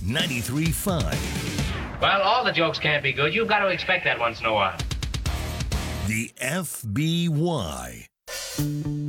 93.5. Well, all the jokes can't be good. You've got to expect that once in a while. The FBY.